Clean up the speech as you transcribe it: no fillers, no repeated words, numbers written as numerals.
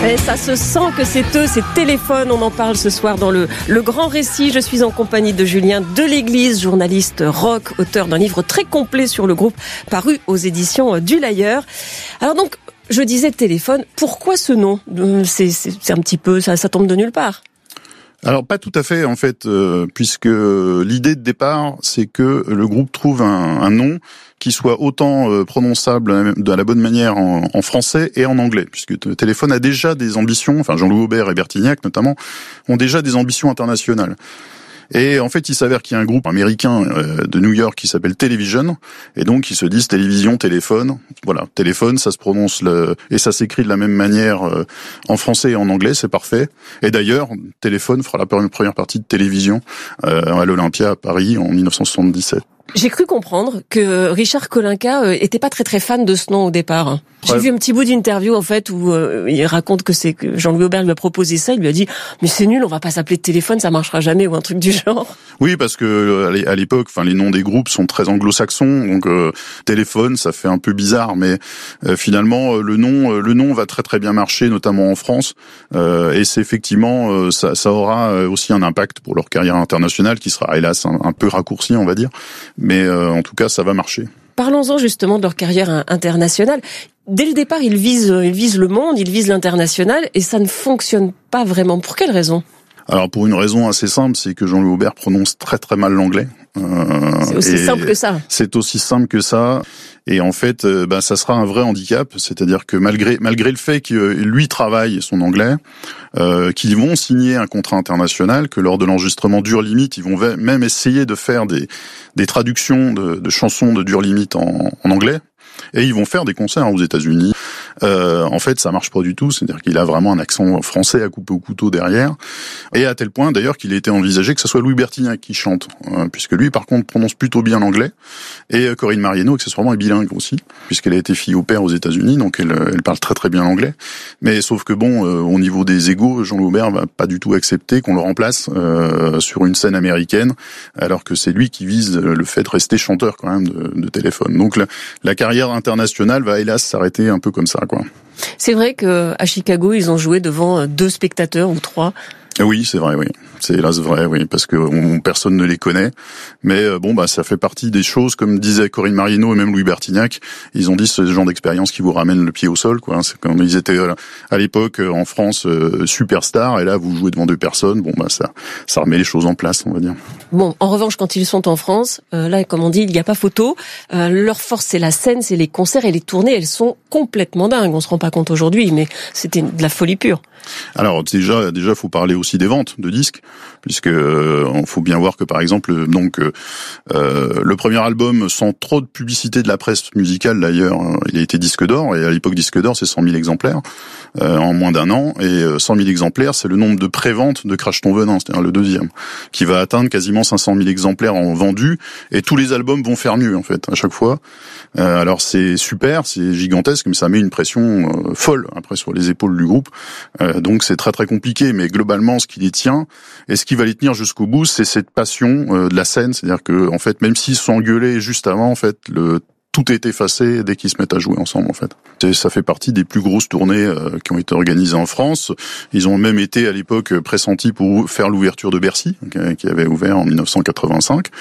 Et ça se sent que c'est eux, c'est Téléphone. On en parle ce soir dans le Grand Récit. Je suis en compagnie de Julien Deléglise, journaliste rock, auteur d'un livre très complet sur le groupe paru aux éditions du Layeur. Alors donc, je disais Téléphone, pourquoi ce nom ? C'est un petit peu, ça tombe de nulle part. Alors pas tout à fait en fait, puisque l'idée de départ, c'est que le groupe trouve un nom qui soit autant prononçable de la bonne manière en français et en anglais, puisque Téléphone a déjà des ambitions, enfin Jean-Louis Aubert et Bertignac notamment, ont déjà des ambitions internationales. Et en fait, il s'avère qu'il y a un groupe américain de New York qui s'appelle Television, et donc ils se disent télévision, téléphone. Voilà, téléphone, ça se prononce et ça s'écrit de la même manière en français et en anglais, c'est parfait. Et d'ailleurs, Téléphone fera la première partie de Télévision à l'Olympia à Paris en 1977. J'ai cru comprendre que Richard Kolinka était pas très fan de ce nom au départ. J'ai vu un petit bout d'interview en fait où il raconte que c'est que Jean-Louis Aubert lui a proposé ça, il lui a dit mais c'est nul, on va pas s'appeler Téléphone, ça marchera jamais ou un truc du genre. Oui, parce que à l'époque, enfin les noms des groupes sont très anglo-saxons, donc Téléphone, ça fait un peu bizarre, mais finalement le nom va très très bien marcher, notamment en France, et c'est effectivement ça aura aussi un impact pour leur carrière internationale qui sera hélas un peu raccourci, on va dire, mais en tout cas ça va marcher. Parlons-en justement de leur carrière internationale. Dès le départ, ils visent le monde, ils visent l'international, et ça ne fonctionne pas vraiment. Pour quelle raison ? Alors pour une raison assez simple, c'est que Jean-Louis Aubert prononce très très mal l'anglais. C'est aussi simple que ça. C'est aussi simple que ça. Et en fait, ça sera un vrai handicap. C'est-à-dire que malgré le fait que lui travaille son anglais, qu'ils vont signer un contrat international, que lors de l'enregistrement d'Ur Limite, ils vont même essayer de faire des traductions de chansons de Dur Limite en anglais. Et ils vont faire des concerts aux États-Unis. En fait, ça marche pas du tout. C'est-à-dire qu'il a vraiment un accent français à couper au couteau derrière. Et à tel point, d'ailleurs, qu'il a été envisagé que ce soit Louis Bertignac qui chante. Puisque lui, par contre, prononce plutôt bien l'anglais. Et Corinne Mariano, accessoirement, est bilingue aussi. Puisqu'elle a été fille au père aux États-Unis. Donc, elle parle très très bien l'anglais. Mais sauf que bon, au niveau des égos, Jean-Louis Aubert va pas du tout accepter qu'on le remplace sur une scène américaine. Alors que c'est lui qui vise le fait de rester chanteur quand même de Téléphone. Donc, la carrière internationale va hélas s'arrêter un peu comme ça, quoi. C'est vrai que à Chicago, ils ont joué devant 2 spectateurs ou 3. Oui, c'est vrai, oui. C'est hélas vrai, oui, parce que personne ne les connaît. Mais ça fait partie des choses, comme disait Corinne Mariano et même Louis Bertignac. Ils ont dit c'est ce genre d'expérience qui vous ramène le pied au sol, quoi. C'est comme ils étaient à l'époque en France superstars, et là vous jouez devant 2 personnes. Ça remet les choses en place, on va dire. Bon, en revanche, quand ils sont en France, là, comme on dit, il n'y a pas photo. Leur force, c'est la scène, c'est les concerts et les tournées. Elles sont complètement dingues. On se rend pas compte aujourd'hui, mais c'était de la folie pure. Alors déjà, faut parler aussi des ventes de disques, puisque faut bien voir que par exemple, le premier album, sans trop de publicité de la presse musicale d'ailleurs, il a été disque d'or, et à l'époque disque d'or, c'est 100 000 exemplaires en moins d'un an, et 100 000 exemplaires, c'est le nombre de préventes de Crache ton venin, c'est-à-dire le deuxième, qui va atteindre quasiment 500 000 exemplaires en vendus, et tous les albums vont faire mieux en fait à chaque fois. Alors c'est super, c'est gigantesque, mais ça met une pression folle après sur les épaules du groupe. Donc c'est très très compliqué, mais globalement ce qui les tient et ce qui va les tenir jusqu'au bout, c'est cette passion de la scène, c'est-à-dire que en fait même s'ils se sont engueulés juste avant, en fait tout est effacé dès qu'ils se mettent à jouer ensemble, en fait. Ça fait partie des plus grosses tournées qui ont été organisées en France. Ils ont même été à l'époque pressentis pour faire l'ouverture de Bercy, qui avait ouvert en 1985.